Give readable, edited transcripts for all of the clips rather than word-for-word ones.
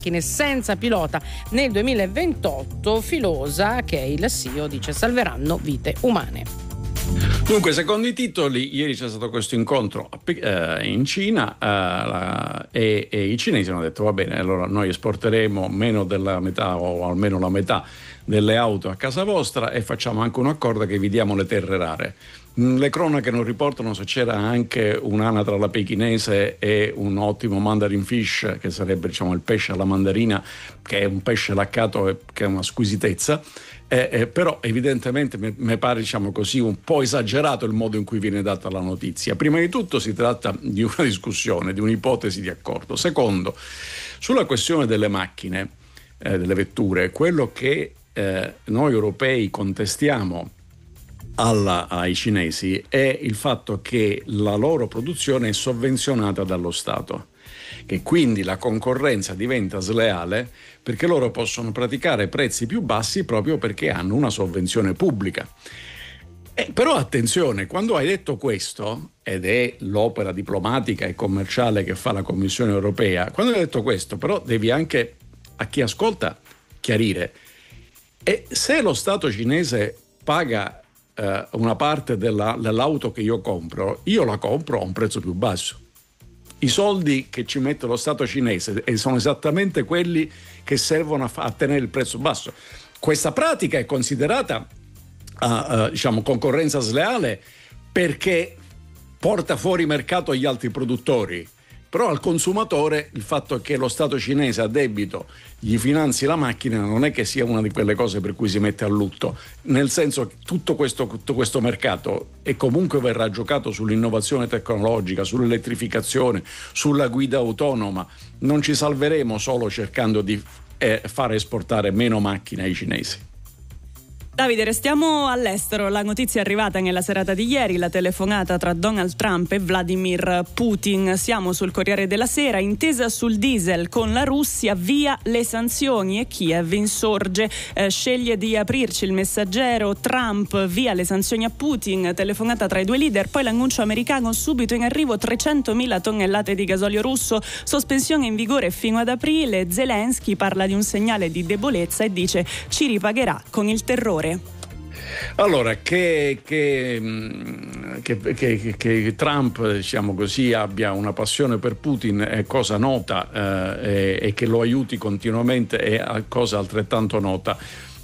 senza pilota nel 2028, Filosa, che è il CEO, dice salveranno vite umane. Dunque, secondo i titoli, ieri c'è stato questo incontro in Cina e i cinesi hanno detto va bene, allora noi esporteremo meno della metà o almeno la metà delle auto a casa vostra e facciamo anche un accordo che vi diamo le terre rare. Le cronache non riportano se c'era anche un'anatra alla pechinese e un ottimo mandarin fish, che sarebbe il pesce alla mandarina, che è un pesce laccato e che è una squisitezza. Però evidentemente mi pare così un po' esagerato il modo in cui viene data la notizia. Prima di tutto si tratta di una discussione, di un'ipotesi di accordo. Secondo, sulla questione delle macchine, delle vetture, quello che noi europei contestiamo ai cinesi è il fatto che la loro produzione è sovvenzionata dallo Stato, che quindi la concorrenza diventa sleale perché loro possono praticare prezzi più bassi proprio perché hanno una sovvenzione pubblica. Però attenzione, quando hai detto questo, ed è l'opera diplomatica e commerciale che fa la Commissione europea, quando hai detto questo però devi anche a chi ascolta chiarire, e se lo Stato cinese paga una parte dell'auto che io la compro a un prezzo più basso. I soldi che ci mette lo Stato cinese sono esattamente quelli che servono a tenere il prezzo basso. Questa pratica è considerata concorrenza sleale perché porta fuori mercato gli altri produttori. Però al consumatore il fatto che lo Stato cinese a debito gli finanzi la macchina non è che sia una di quelle cose per cui si mette a lutto, nel senso che tutto questo mercato e comunque verrà giocato sull'innovazione tecnologica, sull'elettrificazione, sulla guida autonoma. Non ci salveremo solo cercando di fare esportare meno macchine ai cinesi. Davide, restiamo all'estero. La notizia è arrivata nella serata di ieri, la telefonata tra Donald Trump e Vladimir Putin. Siamo sul Corriere della Sera. Intesa sul diesel con la Russia, via le sanzioni, e Kiev insorge, sceglie di aprirci. Il Messaggero, Trump via le sanzioni a Putin, telefonata tra i due leader, poi l'annuncio americano, subito in arrivo 300.000 tonnellate di gasolio russo, sospensione in vigore fino ad aprile. Zelensky parla di un segnale di debolezza e dice ci ripagherà con il terrore. Allora, che Trump, diciamo così, abbia una passione per Putin è cosa nota, e che lo aiuti continuamente è cosa altrettanto nota.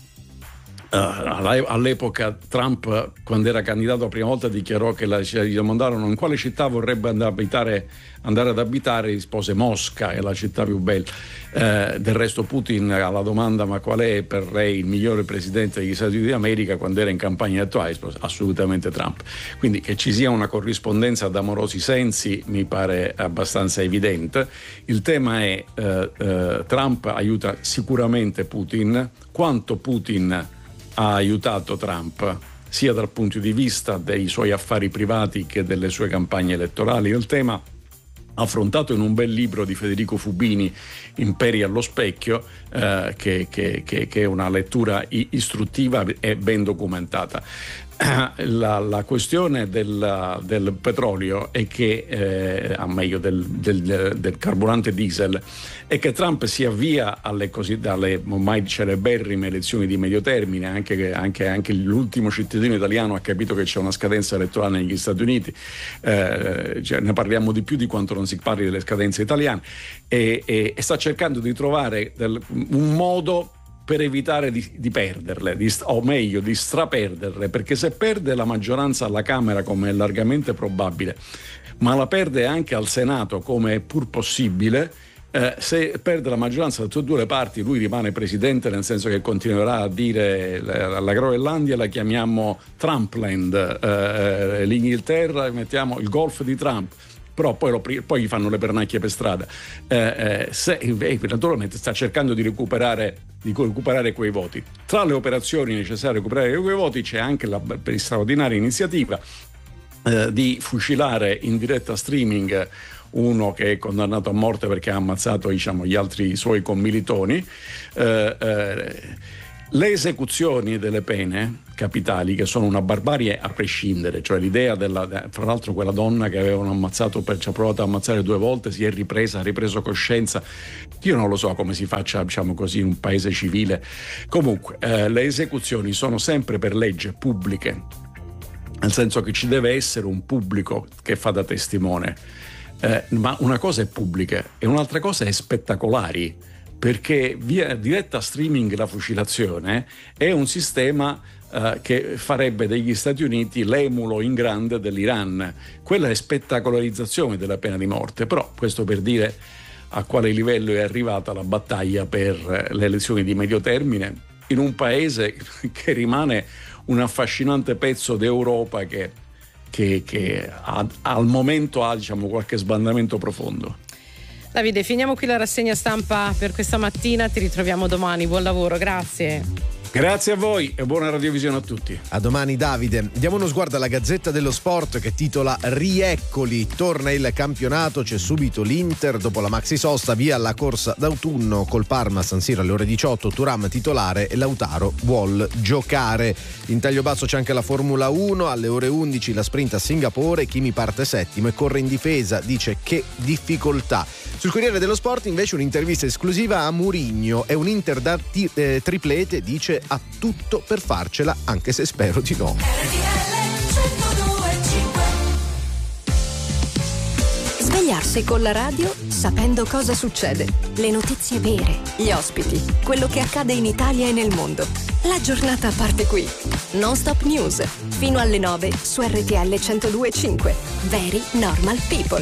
All'epoca Trump, quando era candidato la prima volta, dichiarò che gli domandarono in quale città vorrebbe andare ad abitare, rispose Mosca, è la città più bella. Del resto Putin alla domanda ma qual è per lei il migliore presidente degli Stati Uniti d'America, quando era in campagna elettorale, rispose assolutamente Trump. Quindi che ci sia una corrispondenza ad amorosi sensi mi pare abbastanza evidente. Il tema è Trump aiuta sicuramente Putin. Quanto Putin ha aiutato Trump sia dal punto di vista dei suoi affari privati che delle sue campagne elettorali? Il tema affrontato in un bel libro di Federico Fubini, Imperi allo specchio, che è una lettura istruttiva e ben documentata. La questione del petrolio è che, meglio del carburante diesel, è che Trump si avvia alle ormai celeberrime elezioni di medio termine. Anche l'ultimo cittadino italiano ha capito che c'è una scadenza elettorale negli Stati Uniti, ne parliamo di più di quanto non si parli delle scadenze italiane, e sta cercando di trovare un modo per evitare di perderle, o meglio di straperderle, perché se perde la maggioranza alla Camera, come è largamente probabile, ma la perde anche al Senato, come è pur possibile, se perde la maggioranza da tutte e due le parti, lui rimane presidente, nel senso che continuerà a dire la Groenlandia la chiamiamo Trumpland, l'Inghilterra mettiamo il golf di Trump, però poi gli fanno le pernacchie per strada. Naturalmente sta cercando di recuperare quei voti. Tra le operazioni necessarie a recuperare quei voti c'è anche la straordinaria iniziativa di fucilare in diretta streaming uno che è condannato a morte perché ha ammazzato gli altri suoi commilitoni, Le esecuzioni delle pene capitali, che sono una barbarie a prescindere, cioè l'idea fra l'altro quella donna che avevano ammazzato, ci ha provato a ammazzare 2 volte, si è ripresa, ha ripreso coscienza. Io non lo so come si faccia, diciamo così, in un paese civile. Comunque le esecuzioni sono sempre per legge pubbliche, nel senso che ci deve essere un pubblico che fa da testimone, ma una cosa è pubblica e un'altra cosa è spettacolari, perché via diretta streaming la fucilazione è un sistema che farebbe degli Stati Uniti l'emulo in grande dell'Iran. Quella è spettacolarizzazione della pena di morte, però questo per dire a quale livello è arrivata la battaglia per le elezioni di medio termine in un paese che rimane un affascinante pezzo d'Europa che al momento ha, diciamo, qualche sbandamento profondo. Davide, finiamo qui la rassegna stampa per questa mattina, ti ritroviamo domani, buon lavoro, grazie. Grazie a voi e buona radiovisione a tutti. A domani Davide. Diamo uno sguardo alla Gazzetta dello Sport che titola Rieccoli, torna il campionato, c'è subito l'Inter dopo la maxi sosta, via la corsa d'autunno col Parma a San Siro alle ore 18, Thuram titolare e Lautaro vuol giocare. In taglio basso c'è anche la Formula 1, alle ore 11 la sprint a Singapore, Kimi parte settimo e corre in difesa, dice che difficoltà. Sul Corriere dello Sport invece un'intervista esclusiva a Mourinho, è un Inter da triplete, dice ha tutto per farcela anche se spero di no. Svegliarsi con la radio sapendo cosa succede, le notizie vere, gli ospiti, quello che accade in Italia e nel mondo. La giornata parte qui. Non Stop News, fino alle 9 su RTL 102.5. Very Normal People.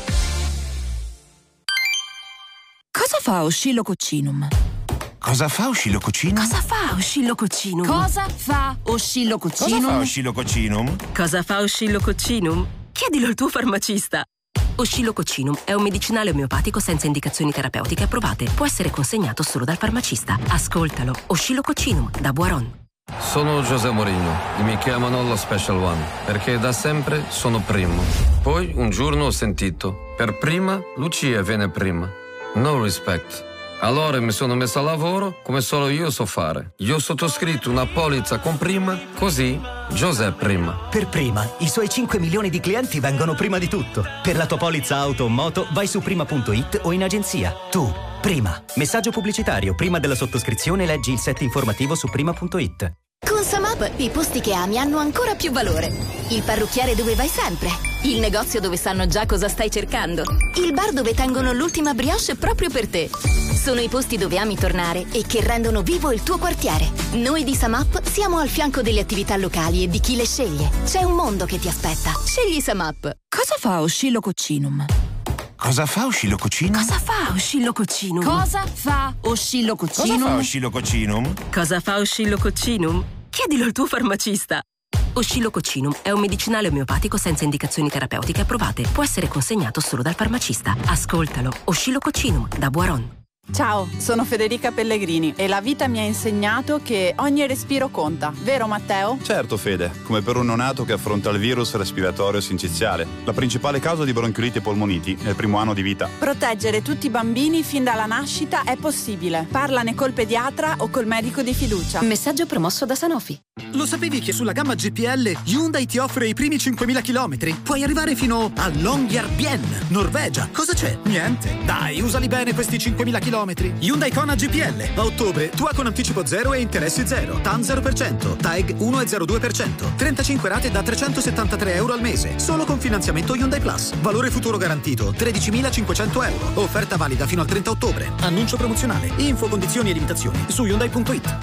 Cosa fa Oscillococcinum? Cosa fa Oscillococcinum? Cosa fa Oscillococcinum? Cosa fa Oscillococcinum? Cosa fa Oscillococcinum? Cosa fa Oscillococcinum? Chiedilo al tuo farmacista. Oscillococcinum è un medicinale omeopatico senza indicazioni terapeutiche approvate. Può essere consegnato solo dal farmacista. Ascoltalo. Oscillococcinum da Boiron. Sono José Mourinho e mi chiamano lo Special One perché da sempre sono primo. Poi un giorno ho sentito: per prima Lucia viene prima. No respect. Allora mi sono messo a lavoro come solo io so fare. Io ho sottoscritto una polizza con prima, così José prima. Per prima, i suoi 5 milioni di clienti vengono prima di tutto. Per la tua polizza auto o moto vai su prima.it o in agenzia. Tu, prima. Messaggio pubblicitario. Prima della sottoscrizione leggi il set informativo su prima.it. Con Samap i posti che ami hanno ancora più valore. Il parrucchiere dove vai sempre. Il negozio dove sanno già cosa stai cercando. Il bar dove tengono l'ultima brioche proprio per te. Sono i posti dove ami tornare e che rendono vivo il tuo quartiere. Noi di Samap siamo al fianco delle attività locali e di chi le sceglie. C'è un mondo che ti aspetta. Scegli Samap. Cosa fa Oscillococcinum? Cosa fa Oscillococcinum? Cosa fa Oscillococcinum? Cosa fa Oscillococcinum? Cosa fa Oscillococcinum? Cosa fa Oscillococcinum? Chiedilo al tuo farmacista. Oscillococcinum è un medicinale omeopatico senza indicazioni terapeutiche approvate. Può essere consegnato solo dal farmacista. Ascoltalo. Oscillococcinum da Boiron. Ciao, sono Federica Pellegrini e la vita mi ha insegnato che ogni respiro conta, vero Matteo? Certo Fede, come per un neonato che affronta il virus respiratorio sinciziale, la principale causa di bronchioliti e polmoniti nel primo anno di vita. Proteggere tutti i bambini fin dalla nascita è possibile. Parlane col pediatra o col medico di fiducia. Messaggio promosso da Sanofi. Lo sapevi che sulla gamma GPL Hyundai ti offre i primi 5.000 chilometri? Puoi arrivare fino a Longyearbyen, Norvegia. Cosa c'è? Niente. Dai, usali bene questi 5.000 chilometri. Hyundai Kona GPL. A ottobre, tua con anticipo 0 e interessi 0. TAN 0%. TAEG 1,02%. 35 rate da €373 al mese. Solo con finanziamento Hyundai Plus. Valore futuro garantito 13.500 euro. Offerta valida fino al 30 ottobre. Annuncio promozionale. Info, condizioni e limitazioni su Hyundai.it.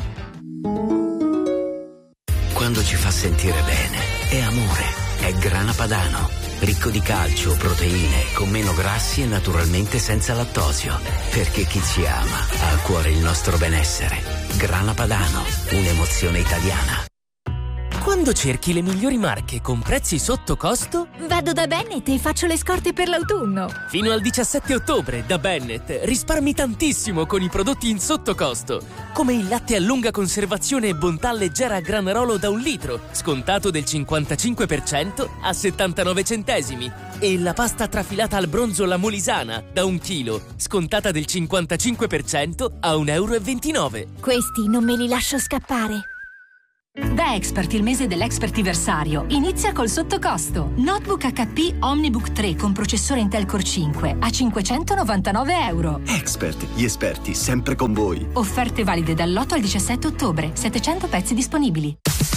Quando ci fa sentire bene, è amore, è Grana Padano. Ricco di calcio, proteine, con meno grassi e naturalmente senza lattosio. Perché chi ci ama ha a cuore il nostro benessere. Grana Padano, un'emozione italiana. Quando cerchi le migliori marche con prezzi sotto costo, Vado da Bennett e faccio le scorte per l'autunno. fino al 17 ottobre da Bennett risparmi tantissimo con i prodotti in sotto costo, come il latte a lunga conservazione e bontà leggera a Granarolo da 1 litro, scontato del 55% a 79 centesimi, e la pasta trafilata al bronzo La Molisana da 1 chilo, scontata del 55% a 1,29 €. Questi non me li lascio scappare. Da Expert, il mese dell'expertiversario inizia col sottocosto. Notebook HP Omnibook 3 con processore Intel Core 5 a 599 €. Expert, gli esperti sempre con voi. Offerte valide dall'8 al 17 ottobre. 700 pezzi disponibili.